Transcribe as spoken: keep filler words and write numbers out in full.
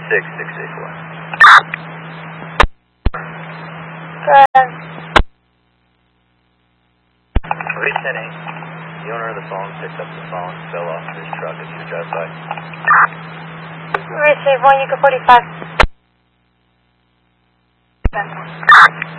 six six eight four. Good. three ten eight. The owner of the phone picked up the phone, fell off his truck as you drive by. Receive one, you can forty-five.